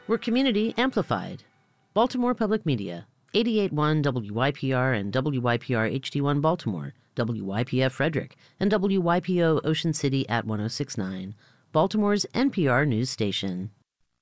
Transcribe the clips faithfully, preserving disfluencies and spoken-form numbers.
We're community amplified. Baltimore Public Media, eighty-eight point one W Y P R and W Y P R H D one Baltimore, W Y P F Frederick, and W Y P O Ocean City at one oh six point nine, Baltimore's N P R news station.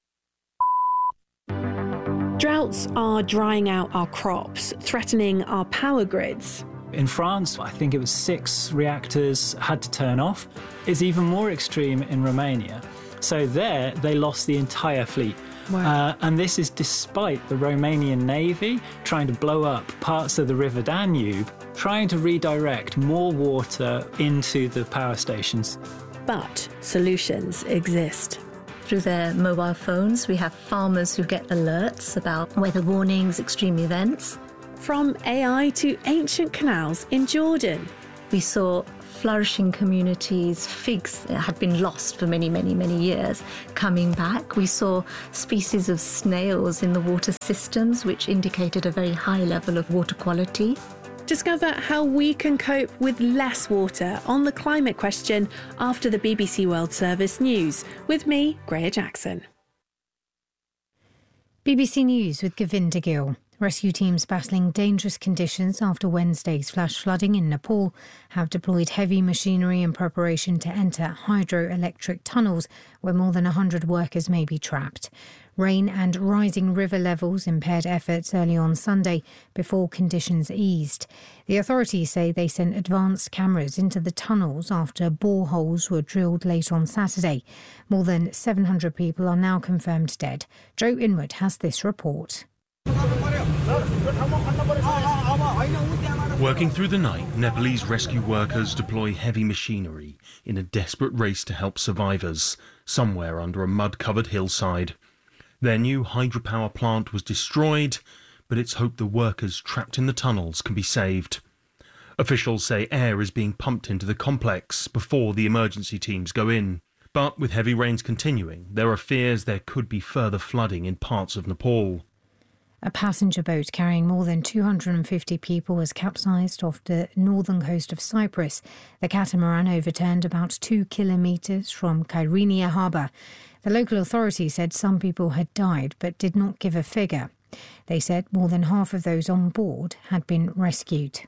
Droughts are drying out our crops, threatening our power grids. In France, I think it was six reactors had to turn off. It's even more extreme in Romania. So there, they lost the entire fleet. Wow. Uh, and this is despite the Romanian Navy trying to blow up parts of the River Danube, trying to redirect more water into the power stations. But solutions exist. Through their mobile phones, we have farmers who get alerts about weather warnings, extreme events. From A I to ancient canals in Jordan. We saw flourishing communities, figs that had been lost for many, many, many years, coming back. We saw species of snails in the water systems, which indicated a very high level of water quality. Discover how we can cope with less water on the climate question after the B B C World Service News. With me, Greer Jackson. B B C News with Govinda Gill. Rescue teams battling dangerous conditions after Wednesday's flash flooding in Nepal have deployed heavy machinery in preparation to enter hydroelectric tunnels where more than one hundred workers may be trapped. Rain and rising river levels impaired efforts early on Sunday before conditions eased. The authorities say they sent advanced cameras into the tunnels after boreholes were drilled late on Saturday. More than seven hundred people are now confirmed dead. Joe Inwood has this report. Working through the night, Nepalese rescue workers deploy heavy machinery in a desperate race to help survivors, somewhere under a mud-covered hillside. Their new hydropower plant was destroyed, but it's hoped the workers trapped in the tunnels can be saved. Officials say air is being pumped into the complex before the emergency teams go in. But with heavy rains continuing, there are fears there could be further flooding in parts of Nepal. A passenger boat carrying more than two hundred fifty people was capsized off the northern coast of Cyprus. The catamaran overturned about two kilometres from Kyrenia harbour. The local authorities said some people had died but did not give a figure. They said more than half of those on board had been rescued.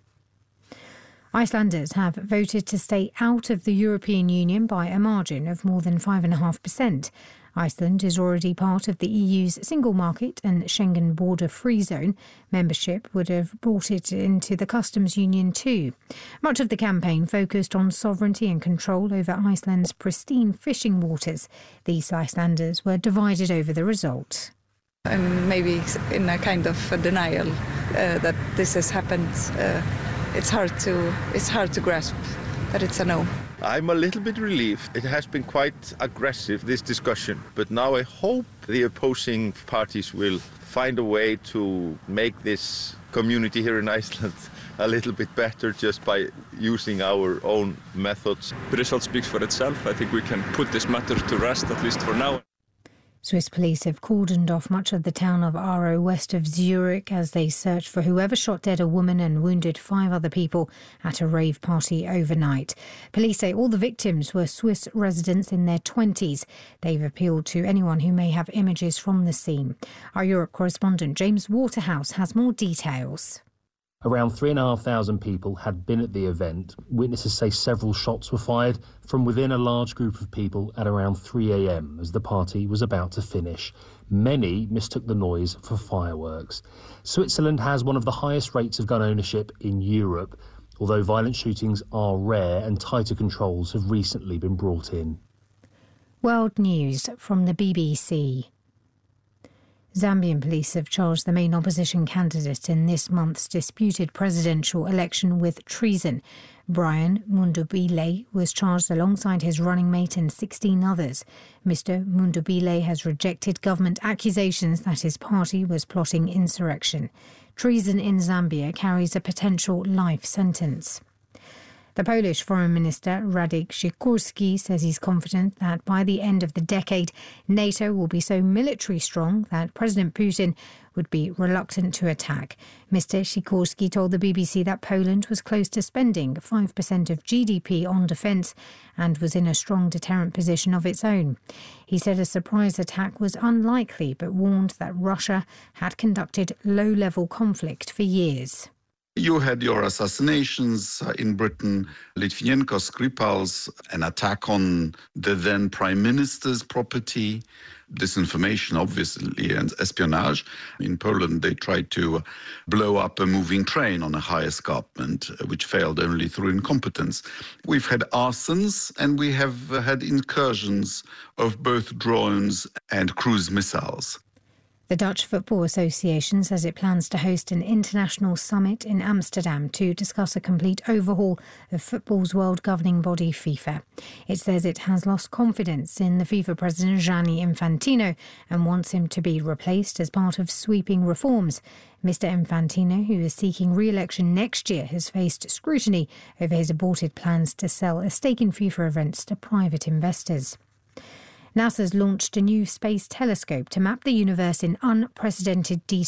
Icelanders have voted to stay out of the European Union by a margin of more than five point five percent. Iceland is already part of the E U's single market and Schengen border-free zone. Membership would have brought it into the customs union too. Much of the campaign focused on sovereignty and control over Iceland's pristine fishing waters. These Icelanders were divided over the result. I'm maybe in a kind of a denial uh, that this has happened. Uh, it's hard to it's hard to grasp that it's a no. I'm a little bit relieved. It has been quite aggressive, this discussion, but now I hope the opposing parties will find a way to make this community here in Iceland a little bit better just by using our own methods. The result speaks for itself. I think we can put this matter to rest, at least for now. Swiss police have cordoned off much of the town of Aarau west of Zurich as they search for whoever shot dead a woman and wounded five other people at a rave party overnight. Police say all the victims were Swiss residents in their twenties. They've appealed to anyone who may have images from the scene. Our Europe correspondent James Waterhouse has more details. Around three and a half thousand people had been at the event. Witnesses say several shots were fired from within a large group of people at around three a.m. as the party was about to finish. Many mistook the noise for fireworks. Switzerland has one of the highest rates of gun ownership in Europe, although violent shootings are rare and tighter controls have recently been brought in. World News from the B B C. Zambian police have charged the main opposition candidate in this month's disputed presidential election with treason. Brian Mundubile was charged alongside his running mate and sixteen others. Mister Mundubile has rejected government accusations that his party was plotting insurrection. Treason in Zambia carries a potential life sentence. The Polish Foreign Minister Radek Sikorski says he's confident that by the end of the decade, NATO will be so military strong that President Putin would would be reluctant to attack. Mister Sikorski told the B B C that Poland was close to spending five percent of G D P on defence and was in a strong deterrent position of its own. He said a surprise attack was unlikely, but warned that Russia had conducted low-level conflict for years. You had your assassinations in Britain, Litvinenko, Skripal's, an attack on the then Prime Minister's property, disinformation, obviously, and espionage. In Poland, they tried to blow up a moving train on a high escarpment, which failed only through incompetence. We've had arsons, and we have had incursions of both drones and cruise missiles. The Dutch Football Association says it plans to host an international summit in Amsterdam to discuss a complete overhaul of football's world governing body FIFA. It says it has lost confidence in the FIFA president Gianni Infantino and wants him to be replaced as part of sweeping reforms. Mister Infantino, who is seeking re-election next year, has faced scrutiny over his aborted plans to sell a stake in FIFA events to private investors. NASA's launched a new space telescope to map the universe in unprecedented detail.